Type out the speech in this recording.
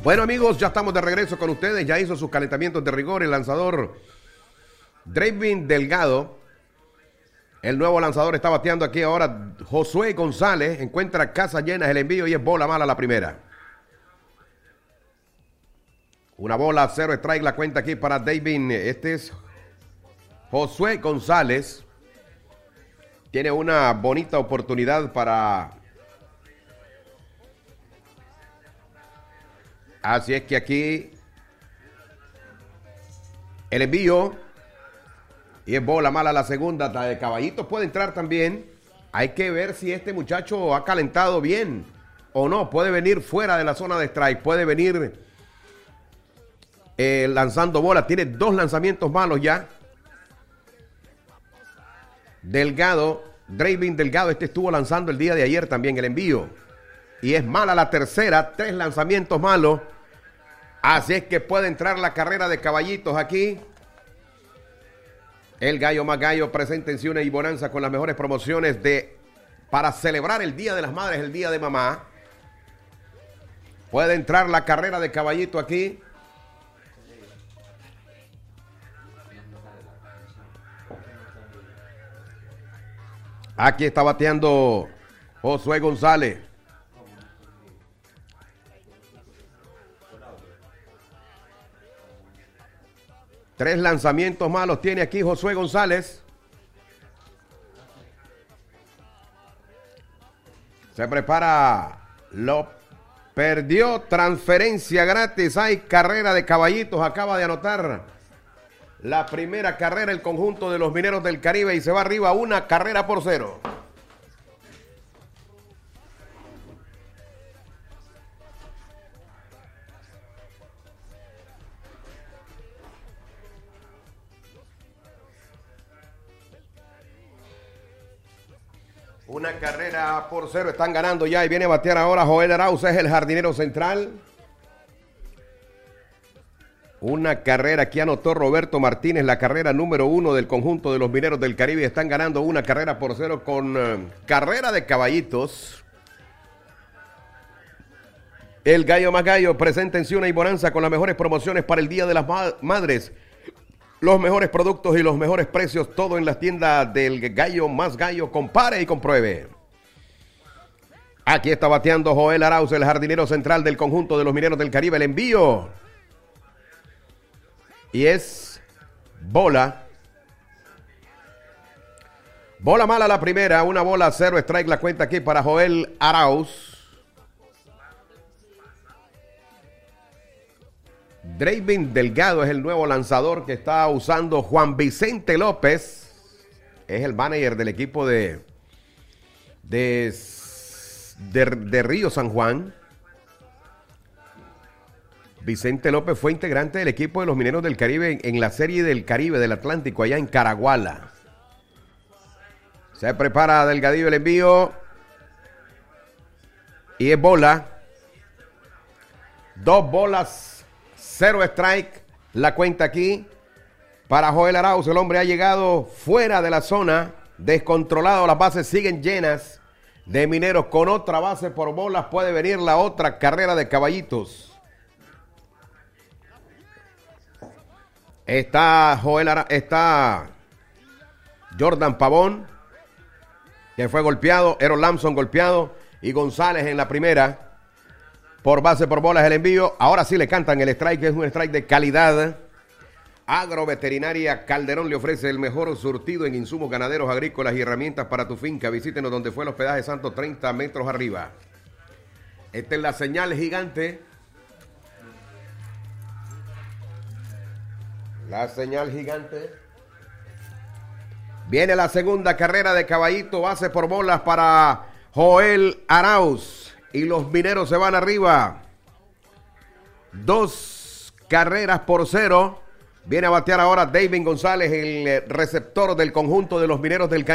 Bueno, amigos, ya estamos de regreso con ustedes. Ya hizo sus calentamientos de rigor el lanzador Dreyvin Delgado. El nuevo lanzador está bateando aquí ahora. Josué González encuentra casas llenas el envío y es bola mala la primera. Una bola, 0 strike la cuenta aquí para Dreyvin. Este es Josué González. Tiene una bonita oportunidad para... Así es que aquí el envío y es bola mala la segunda. La de Caballitos puede entrar también. Hay que ver si este muchacho ha calentado bien o no. Puede venir fuera de la zona de strike. Puede venir lanzando bola. Tiene 2 lanzamientos malos ya. Delgado, Dreyvin Delgado, este estuvo lanzando el día de ayer también el envío. Y es mala la tercera, 3 lanzamientos malos. Así es que puede entrar la carrera de Caballitos aquí. El Gallo Más Gallo presenta en Ciudad y Bonanza con las mejores promociones para celebrar el Día de las Madres, el Día de Mamá. Puede entrar la carrera de Caballito aquí. Aquí está bateando Josué González. Tres lanzamientos malos tiene aquí Josué González. Se prepara. Lo perdió. Transferencia gratis. Hay carrera de Caballitos. Acaba de anotar la primera carrera el conjunto de los Mineros del Caribe y se va arriba 1-0. Una carrera por 0, están ganando ya y viene a batear ahora Joel Arauz, es el jardinero central. Una carrera que anotó Roberto Martínez, la carrera número 1 del conjunto de los Mineros del Caribe. Están ganando 1-0 con carrera de Caballitos. El Gallo Más Gallo presenta en Ciudad y Bonanza con las mejores promociones para el Día de las Madres. Los mejores productos y los mejores precios, todo en las tiendas del Gallo Más Gallo. Compare y compruebe. Aquí está bateando Joel Arauz, el jardinero central del conjunto de los Mineros del Caribe. El envío. Y es bola. Bola mala la primera, una bola, 0 strike la cuenta aquí para Joel Arauz. Dreyvin Delgado es el nuevo lanzador que está usando Juan Vicente López. Es el manager del equipo de Río San Juan. Vicente López fue integrante del equipo de los Mineros del Caribe en la Serie del Caribe del Atlántico allá en Caraguala. Se prepara Delgadillo el envío. Y es bola. 2 bolas. 0 strike, la cuenta aquí para Joel Arauz. El hombre ha llegado fuera de la zona, descontrolado. Las bases siguen llenas de Mineros. Con otra base por bolas puede venir la otra carrera de Caballitos. Está Jordan Pavón, que fue golpeado. Aaron Lamson golpeado. Y González en la primera. Por base, por bolas el envío. Ahora sí le cantan el strike, que es un strike de calidad. Agroveterinaria Calderón le ofrece el mejor surtido en insumos ganaderos, agrícolas y herramientas para tu finca. Visítenos donde fue el hospedaje Santo, 30 metros arriba. Esta es la señal gigante. La señal gigante. Viene la segunda carrera de Caballito. Base por bolas para Joel Arauz. Y los Mineros se van arriba. 2 carreras por 0. Viene a batear ahora Dreyvin González, el receptor del conjunto de los Mineros del Caribe.